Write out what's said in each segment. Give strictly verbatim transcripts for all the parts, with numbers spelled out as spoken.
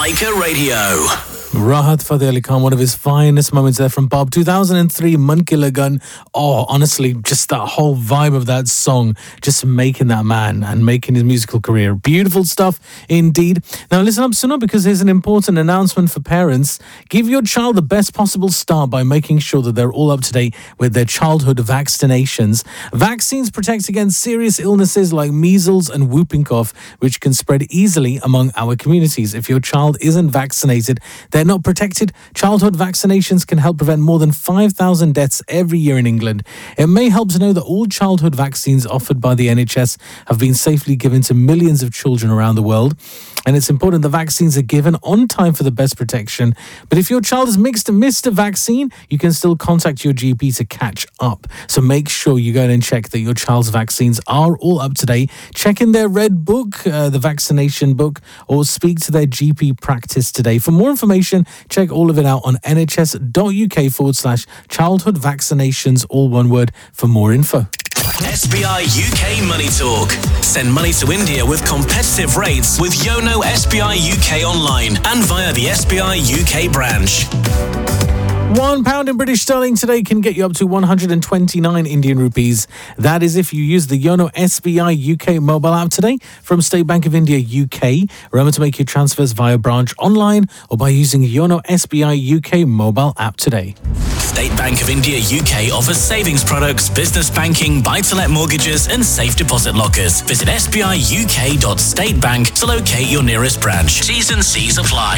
Leica Radio. Rahat Fateh Ali Khan, one of his finest moments there from Bob. two thousand three, Mann Ki Lagan. Oh, honestly, just that whole vibe of that song, just making that man and making his musical career. Beautiful stuff indeed. Now listen up, Suno, because here's an important announcement for parents. Give your child the best possible start by making sure that they're all up to date with their childhood vaccinations. Vaccines protect against serious illnesses like measles and whooping cough, which can spread easily among our communities. If your child isn't vaccinated, they're not protected. Childhood vaccinations can help prevent more than five thousand deaths every year in England. It may help to know that all childhood vaccines offered by the N H S have been safely given to millions of children around the world. And it's important the vaccines are given on time for the best protection. But if your child has mixed, missed a vaccine, you can still contact your G P to catch up. So make sure you go and check that your child's vaccines are all up to date. Check in their red book, uh, the vaccination book, or speak to their G P practice today. For more information, check all of it out on nhs.uk forward slash childhood vaccinations, all one word, for more info. S B I U K Money Talk. Send money to India with competitive rates with Yono S B I U K online and via the S B I U K branch. One pound in British sterling today can get you up to one hundred twenty-nine Indian rupees. That is if you use the Yono S B I U K mobile app today from State Bank of India U K. Remember to make your transfers via branch online or by using Yono S B I U K mobile app today. State Bank of India U K offers savings products, business banking, buy-to-let mortgages and safe deposit lockers. Visit s b i u k dot state bank to locate your nearest branch. T's and C's apply.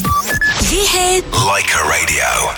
Leica Radio.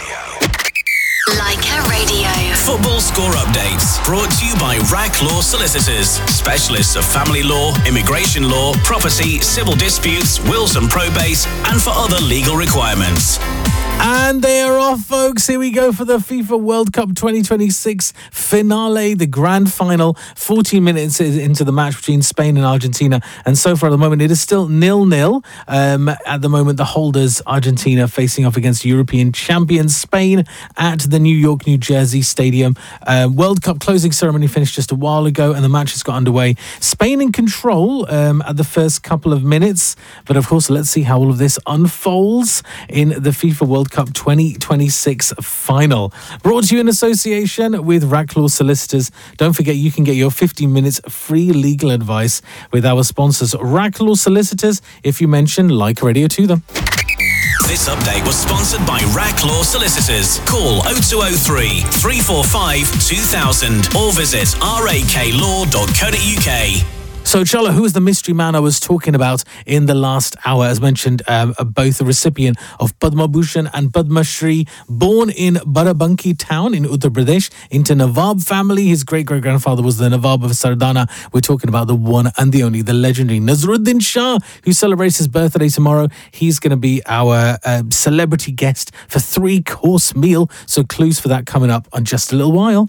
Leica Radio. Football score updates brought to you by R A C Law Solicitors, specialists of family law, immigration law, property, civil disputes, wills and probate, and for other legal requirements. And they are off, folks. Here we go for the FIFA World Cup twenty twenty-six finale, the grand final. fourteen minutes into the match between Spain and Argentina. And so far at the moment, it is still nil-nil. Um, at the moment, the holders, Argentina, facing off against European champions Spain at the New York, New Jersey Stadium. Uh, World Cup closing ceremony finished just a while ago, and the match has got underway. Spain in control um, at the first couple of minutes. But of course, let's see how all of this unfolds in the FIFA World Cup twenty twenty-six final. Brought to you in association with R A C Law Solicitors. Don't forget you can get your fifteen minutes free legal advice with our sponsors R A C Law Solicitors if you mention Leica Radio to them. This update was sponsored by R A C Law Solicitors. Call oh two oh three, three four five, two thousand or visit r a k law dot co dot u k. So, Chala, who is the mystery man I was talking about in the last hour? As mentioned, um, both a recipient of Padma Bhushan and Padma Shri, born in Barabanki town in Uttar Pradesh, into Nawab family. His great-great-grandfather was the Nawab of Sardana. We're talking about the one and the only, the legendary Nazaruddin Shah, who celebrates his birthday tomorrow. He's going to be our uh, celebrity guest for three-course meal. So clues for that coming up on just a little while.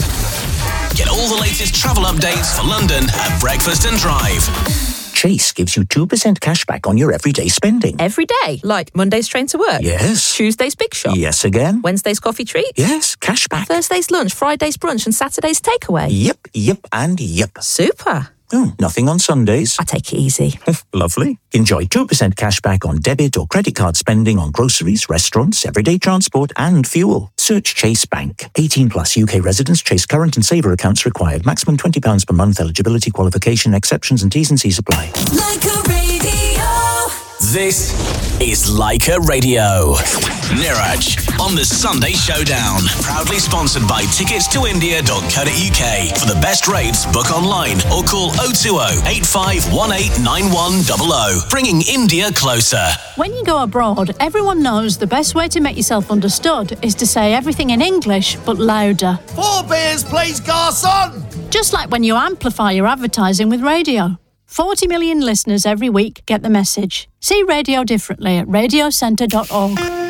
Get all the latest travel updates for London at Breakfast and Drive. Chase gives you two percent cash back on your everyday spending. Every day? Like Monday's train to work? Yes. Tuesday's big shop? Yes again. Wednesday's coffee treat? Yes, cash back. Thursday's lunch, Friday's brunch and Saturday's takeaway? Yep, yep and yep. Super. Oh, nothing on Sundays. I take it easy. Lovely. Enjoy two percent cash back on debit or credit card spending on groceries, restaurants, everyday transport and fuel. Search Chase Bank. eighteen plus U K residents. Chase current and saver accounts required. Maximum twenty pounds per month. Eligibility, qualification, exceptions and T's and C's apply. Leica Radio. This is Leica Radio. Niraj on the Sunday Showdown. Proudly sponsored by tickets to india dot co dot u k. For the best rates, book online or call oh two oh, eight five one eight, nine one zero zero. Bringing India closer. When you go abroad, everyone knows the best way to make yourself understood is to say everything in English, but louder. Four beers, please, garçon! Just like when you amplify your advertising with radio. forty million listeners every week get the message. See radio differently at radio centre dot org.